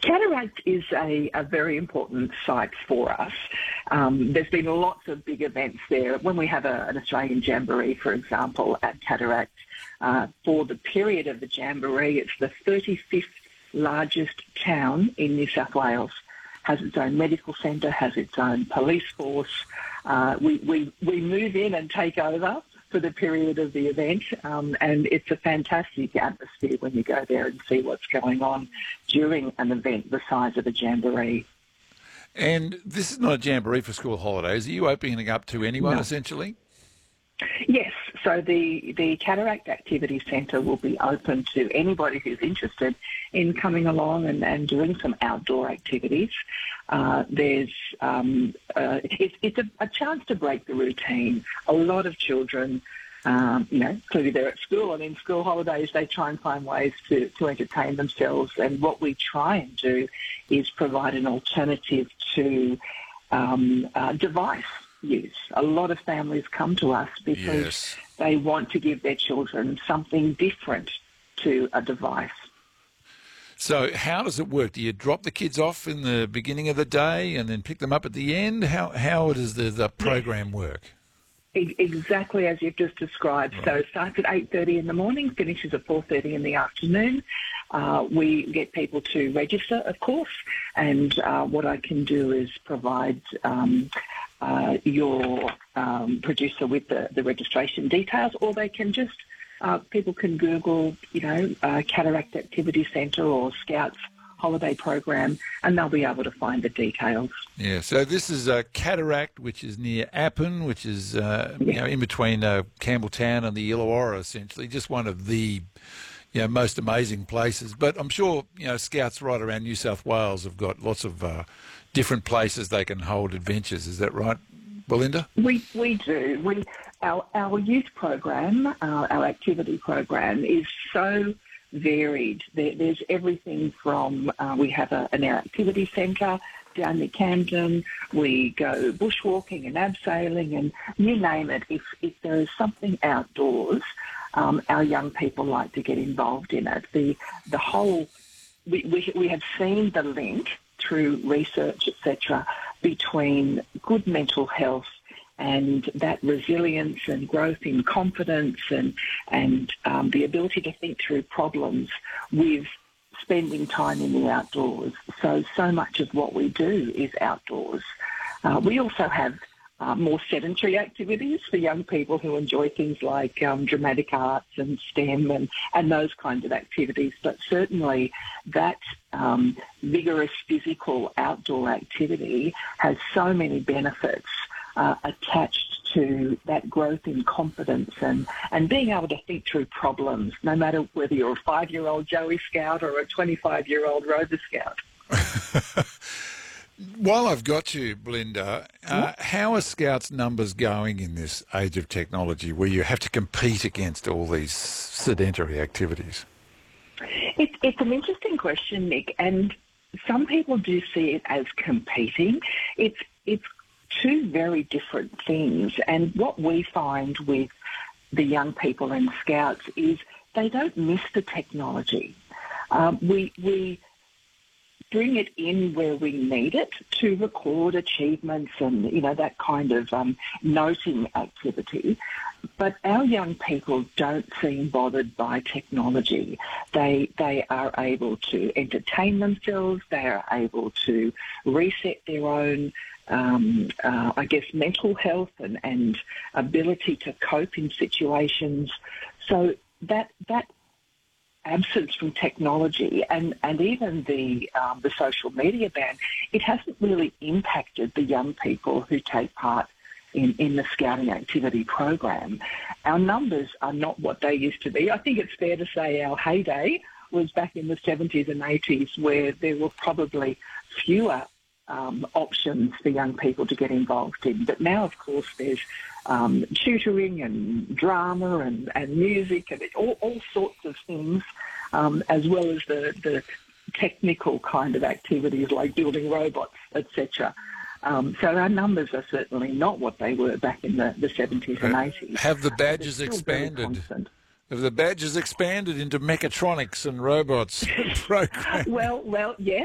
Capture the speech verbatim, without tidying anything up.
Cataract is a, a very important site for us. Um, there's been lots of big events there. When we have a, an Australian Jamboree, for example, at Cataract, uh, for the period of the Jamboree, it's the thirty-fifth largest town in New South Wales. Has its own medical centre, has its own police force. Uh, we, we, we move in and take over for the period of the event, um, and it's a fantastic atmosphere when you go there and see what's going on during an event the size of a Jamboree. And this is not a Jamboree for school holidays. Are you opening up to anyone, No. essentially? Yes, so the, the Cataract Activity Centre will be open to anybody who's interested in coming along and, and doing some outdoor activities. Uh, there's um, uh, it's, it's a, a chance to break the routine. A lot of children, um, you know, clearly they're at school, and in school holidays they try and find ways to, to entertain themselves. And what we try and do is provide an alternative to um, uh, device use. A lot of families come to us because Yes. they want to give their children something different to a device. So how does it work? Do you drop the kids off in the beginning of the day and then pick them up at the end? How how does the, the program work? E- Exactly as you've just described. Right. So it starts at eight thirty in the morning, finishes at four thirty in the afternoon. Uh, we get people to register, of course, and uh, what I can do is provide um, uh, your um, producer with the, the registration details, or they can just, uh, people can Google, you know, uh, Cataract Activity Centre or Scouts holiday program, and they'll be able to find the details. Yeah, so this is uh, Cataract, which is near Appin, which is uh, you know in between uh, Campbelltown and the Illawarra, essentially, just one of the you know most amazing places. But I'm sure you know Scouts right around New South Wales have got lots of uh, different places they can hold adventures. Is that right, Belinda? We we do. We our our youth program, uh, our activity program is so varied. There, there's everything from uh, we have a, an air activity centre down near Camden. We go bushwalking and abseiling, and you name it. If if there is something outdoors, um, our young people like to get involved in it. The the whole we we, we have seen the link through research, et cetera, between good mental health and that resilience and growth in confidence and and um, the ability to think through problems with spending time in the outdoors. So, so much of what we do is outdoors. Uh, we also have uh, more sedentary activities for young people who enjoy things like um, dramatic arts and STEM and, and those kinds of activities. But certainly that um, vigorous physical outdoor activity has so many benefits Uh, attached to that growth in confidence and, and being able to think through problems, no matter whether you're a five-year-old Joey Scout or a twenty-five-year-old Rover Scout. While I've got you, Belinda, uh, how are Scouts' numbers going in this age of technology where you have to compete against all these sedentary activities? It, it's an interesting question, Nick, and some people do see it as competing. It's it's two very different things, and what we find with the young people in Scouts is they don't miss the technology. Um, we we bring it in where we need it to record achievements and you know that kind of um, noting activity. But our young people don't seem bothered by technology. They they are able to entertain themselves. They are able to reset their own Um, uh, I guess, mental health and, and ability to cope in situations. So that that absence from technology and, and even the um, the social media ban, it hasn't really impacted the young people who take part in, in the Scouting Activity program. Our numbers are not what they used to be. I think it's fair to say our heyday was back in the seventies and eighties where there were probably fewer Um, options for young people to get involved in. But now, of course, there's um, tutoring and drama and, and music and all, all sorts of things, um, as well as the, the technical kind of activities like building robots, et cetera. Um, so our numbers are certainly not what they were back in the, the seventies and eighties. Have the badges expanded? Have the badges expanded into mechatronics and robots programs? Well, well, yes.